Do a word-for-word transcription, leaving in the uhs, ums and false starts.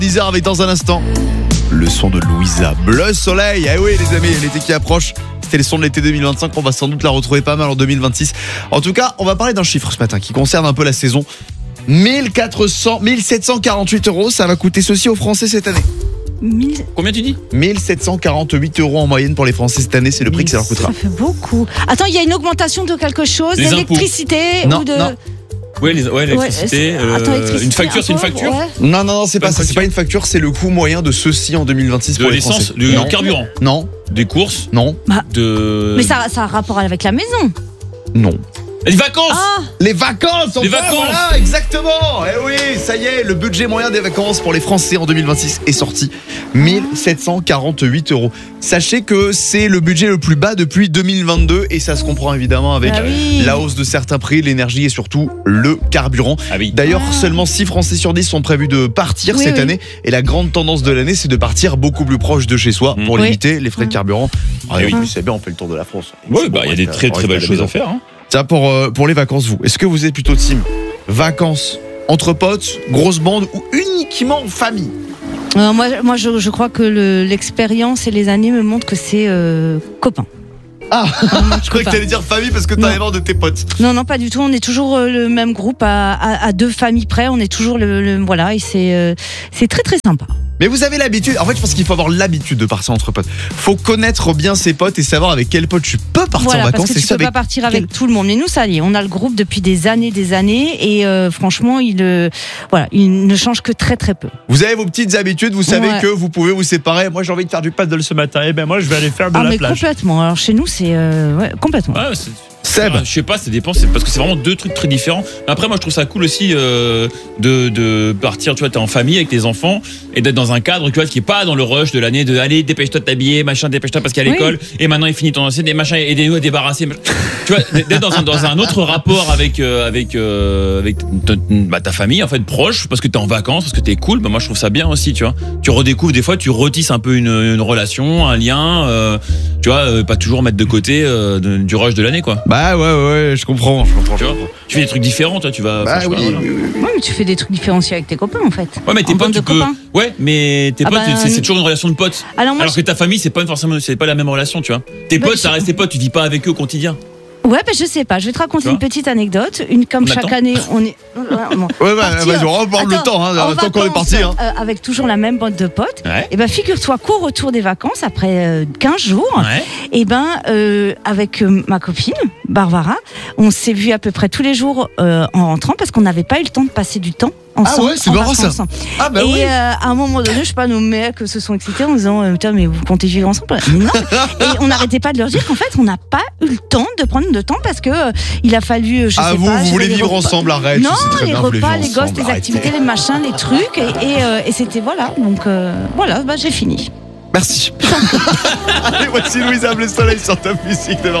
dix heures avec dans un instant le son de Louisa. Bleu soleil, eh oui les amis, l'été qui approche. C'était les sons de l'été deux mille vingt-cinq, on va sans doute la retrouver pas mal en deux mille vingt-six. En tout cas, on va parler d'un chiffre ce matin qui concerne un peu la saison. mille quatre cents, mille sept cent quarante-huit euros, ça va coûter ceci aux Français cette année. mille... Combien tu dis? mille sept cent quarante-huit euros en moyenne pour les Français cette année, c'est le prix que ça leur coûtera. Ça fait beaucoup. Attends, il y a une augmentation de quelque chose, Les d'électricité Non, ou de... non. Ouais, les, ouais, l'électricité. Ouais, euh, attends, électricité, une facture, c'est une impôt, facture ouais. Non, non, non, c'est Pas pas une ça, c'est facture. pas une facture, c'est le coût moyen de ceci en deux mille vingt-six De pour les l'essence, Français. du Non, carburant, non, des courses, non, de. Mais ça, ça a rapport avec la maison. non. Les vacances. Ah, Les vacances, enfin, Les vacances. voilà, exactement. Eh oui, ça y est, le budget moyen des vacances pour les Français en deux mille vingt-six est sorti. mille sept cent quarante-huit euros. Sachez que c'est le budget le plus bas depuis deux mille vingt-deux et ça se comprend évidemment avec bah oui. la hausse de certains prix, l'énergie et surtout le carburant. Ah oui. D'ailleurs, Ah. seulement six Français sur dix sont prévus de partir Oui, cette oui. année et la grande tendance de l'année, c'est de partir beaucoup plus proche de chez soi Mmh. pour Oui. limiter les frais de carburant. Ah Eh oui. oui, c'est bien, on fait le tour de la France. Ouais, bah, il y a des très très belles choses à faire. Hein. Ça pour, euh, pour les vacances, vous, est-ce que vous êtes plutôt team vacances entre potes, grosse bande ou uniquement en famille? Euh, moi, moi je, je crois que le- l'expérience et les années me montrent que c'est euh, copain. Ah, Vraiment, je croyais que copain. t'allais dire famille parce que t'en Non. avais marre de tes potes. Non, non, pas du tout. On est toujours euh, le même groupe à, à, à deux familles près. On est toujours le, le- voilà, et c'est euh, c'est très très sympa. Mais vous avez l'habitude, en fait je pense qu'il faut avoir l'habitude de partir entre potes. Faut connaître bien ses potes et savoir avec quel pote tu peux partir Voilà, en vacances. parce que et tu ça peux pas avec partir quel- avec tout le monde. Mais nous, ça y est, on a le groupe depuis des années, des années, et euh, franchement, il, euh, voilà, il ne change que très très peu. Vous avez vos petites habitudes, vous savez Ouais. que vous pouvez vous séparer. Moi j'ai envie de faire du paddle ce matin, et ben moi je vais aller faire de Ah la mais plage. complètement. Alors chez nous, c'est euh, ouais, complètement. Ouais, c'est- Seb, Ah, je sais pas, ça dépend, c'est parce que c'est vraiment deux trucs très différents. Après, moi, je trouve ça cool aussi euh, de, de partir, tu vois, t'es en famille avec tes enfants et d'être dans un cadre, tu vois, qui est pas dans le rush de l'année de allez, dépêche-toi de t'habiller, machin, dépêche-toi parce qu'à Oui. l'école et maintenant il finit ton assiette et machin, aidez-nous à débarrasser. Tu vois, d'être dans un, dans un autre rapport avec, euh, avec, euh, avec ta, bah, ta famille, en fait, proche, parce que t'es en vacances, parce que t'es cool. Bah, moi, je trouve ça bien aussi, tu vois. Tu redécouvres des fois, tu retisses un peu une, une relation, un lien, euh, tu vois, euh, pas toujours mettre de côté euh, de- du rush de l'année, quoi. bah ouais ouais, ouais je comprends, je comprends. Tu vois, tu fais des trucs différents, toi, tu vas. Bah enfin, je oui, sais pas, voilà. oui, oui, oui. Ouais, mais tu fais des trucs différenciés avec tes copains en fait. Ouais, mais tes En potes, bande tu de peux. copains. Ouais, mais tes Ah potes, bah, c'est, c'est toujours une relation de potes. Alors moi, Alors que ta famille, c'est pas forcément, c'est pas la même relation, tu vois. Tes Bah, potes, je- ça reste tes potes, tu vis pas avec eux au quotidien. ouais, ben je sais pas. Je vais te raconter Tu vois une petite anecdote. Une comme On chaque attend. année, on est. Bon. Ouais, bah, Partir- vas-y, on va prendre le Attends, temps, hein, en le temps qu'on est vacances, parti. Hein. euh, avec toujours la même bande de potes. Ouais. Et ben figure-toi qu'au retour des vacances, après euh, quinze jours, Ouais. et ben euh, avec euh, ma copine Barbara, on s'est vu à peu près tous les jours euh, en rentrant parce qu'on n'avait pas eu le temps de passer du temps ensemble. ouais, c'est en marrant, vacances. ça. Ah bah et oui. euh, à un moment donné, je sais pas, nos mecs se sont excités en disant euh, putain mais vous comptez vivre ensemble? Non. Et on n'arrêtait pas de leur dire qu'en fait on n'a pas eu le temps de prendre de temps parce que euh, il a fallu, je Ah sais vous, pas. vous gérer voulez les vivre repas. ensemble, arrête. Non, c'est très les bien, vous voulez repas, vivre les gosses, ensemble, les arrêtez. activités, les machins, les trucs, et, et, euh, et c'était voilà. Donc euh, voilà, bah, j'ai fini. Merci. Allez, voici Louisa, le soleil sur Top Music de